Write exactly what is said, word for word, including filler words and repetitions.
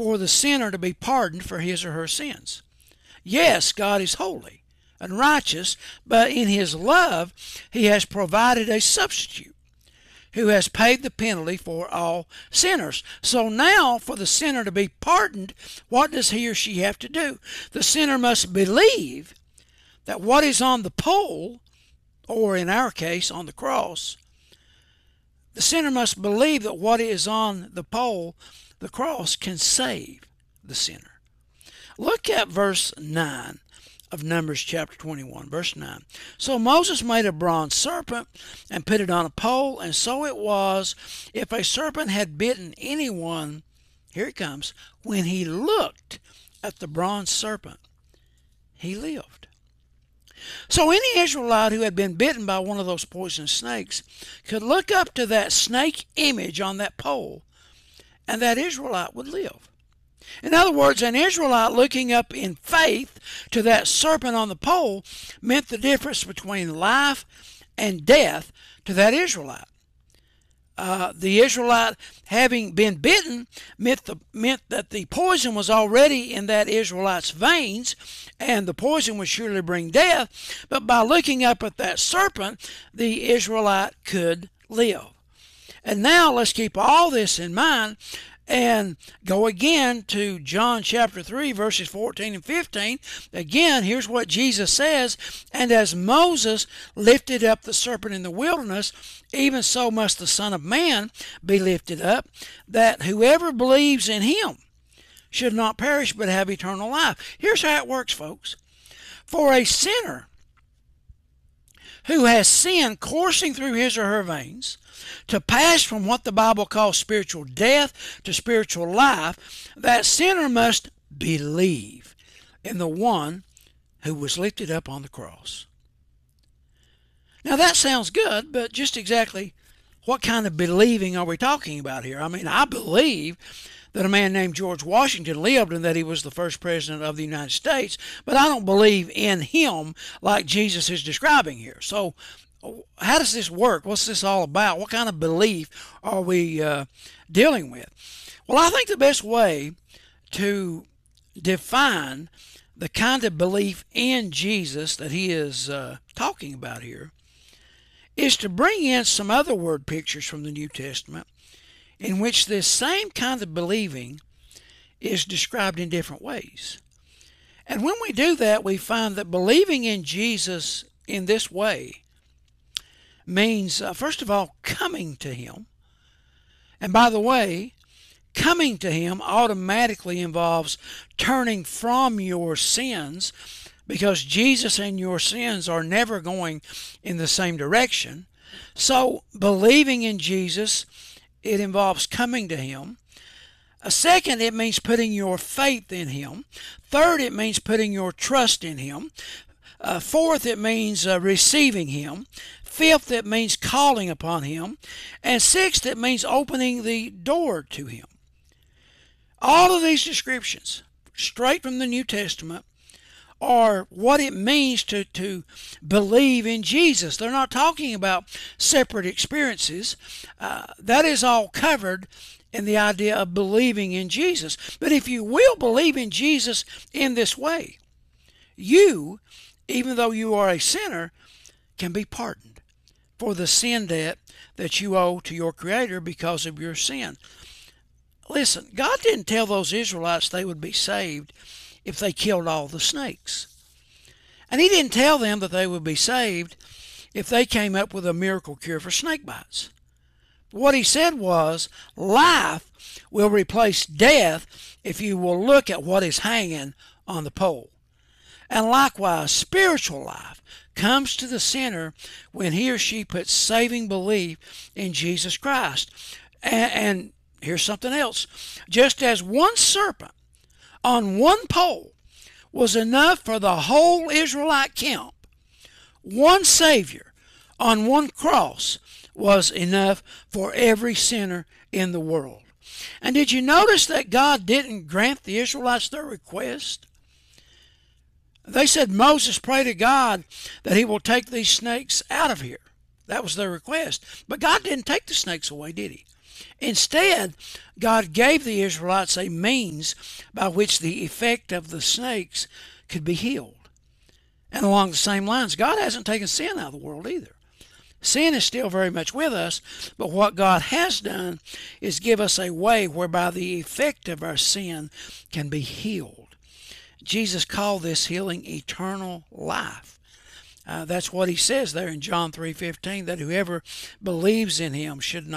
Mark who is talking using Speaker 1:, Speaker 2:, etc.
Speaker 1: for the sinner to be pardoned for his or her sins. Yes, God is holy and righteous, but in his love, he has provided a substitute who has paid the penalty for all sinners. So now, for the sinner to be pardoned, what does he or she have to do? The sinner must believe that what is on the pole, or in our case, on the cross, the sinner must believe that what is on the pole, the cross, can save the sinner. Look at verse nine of Numbers chapter twenty-one, verse nine. So Moses made a bronze serpent and put it on a pole, and so it was, if a serpent had bitten anyone, here it comes, when he looked at the bronze serpent, he lived. So any Israelite who had been bitten by one of those poisonous snakes could look up to that snake image on that pole, and that Israelite would live. In other words, an Israelite looking up in faith to that serpent on the pole meant the difference between life and death to that Israelite. Uh, the Israelite, having been bitten, meant, the, meant that the poison was already in that Israelite's veins, and the poison would surely bring death. But by looking up at that serpent, the Israelite could live. And now let's keep all this in mind and go again to John chapter three, verses fourteen and fifteen. Again, here's what Jesus says, and as Moses lifted up the serpent in the wilderness, even so must the Son of Man be lifted up, that whoever believes in him should not perish but have eternal life. Here's how it works, folks. For a sinner who has sin coursing through his or her veins, to pass from what the Bible calls spiritual death to spiritual life, that sinner must believe in the one who was lifted up on the cross. Now that sounds good, but just exactly what kind of believing are we talking about here? I mean, I believe that a man named George Washington lived and that he was the first president of the United States, but I don't believe in him like Jesus is describing here. So how does this work? What's this all about? What kind of belief are we uh, dealing with? Well, I think the best way to define the kind of belief in Jesus that he is uh, talking about here is to bring in some other word pictures from the New Testament in which this same kind of believing is described in different ways. And when we do that, we find that believing in Jesus in this way means, uh, first of all, coming to him. And by the way, coming to him automatically involves turning from your sins, because Jesus and your sins are never going in the same direction. So believing in Jesus, it involves coming to him. A second, it means putting your faith in him. Third, it means putting your trust in him. Uh, fourth, it means uh, receiving him. Fifth, it means calling upon him. And sixth, it means opening the door to him. All of these descriptions, straight from the New Testament, are what it means to, to believe in Jesus. They're not talking about separate experiences. Uh, that is all covered in the idea of believing in Jesus. But if you will believe in Jesus in this way, you, even though you are a sinner, can be pardoned for the sin debt that you owe to your Creator because of your sin. Listen, God didn't tell those Israelites they would be saved if they killed all the snakes. And he didn't tell them that they would be saved if they came up with a miracle cure for snake bites. What he said was, life will replace death if you will look at what is hanging on the pole. And likewise, spiritual life comes to the sinner when he or she puts saving belief in Jesus Christ. And, and here's something else. Just as one serpent on one pole was enough for the whole Israelite camp, one Savior on one cross was enough for every sinner in the world. And did you notice that God didn't grant the Israelites their request? They said, Moses, pray to God that he will take these snakes out of here. That was their request. But God didn't take the snakes away, did he? Instead, God gave the Israelites a means by which the effect of the snakes could be healed. And along the same lines, God hasn't taken sin out of the world either. Sin is still very much with us, but what God has done is give us a way whereby the effect of our sin can be healed. Jesus called this healing eternal life. Uh, that's what he says there in John three fifteen, that whoever believes in him should not